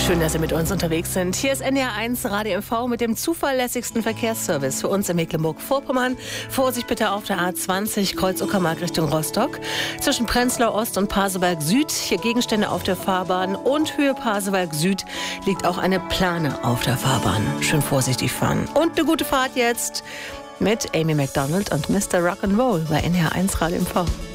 Schön, dass Sie mit uns unterwegs sind. Hier ist NDR1 Radio MV mit dem zuverlässigsten Verkehrsservice für uns in Mecklenburg-Vorpommern. Vorsicht bitte auf der A20 Kreuz-Uckermark Richtung Rostock. Zwischen Prenzlau Ost und Pasewalk Süd, hier Gegenstände auf der Fahrbahn, und Höhe Pasewalk Süd liegt auch eine Plane auf der Fahrbahn. Schön vorsichtig fahren. Und eine gute Fahrt jetzt mit Amy Macdonald und Mr. Rock'n'Roll bei NDR1 Radio MV.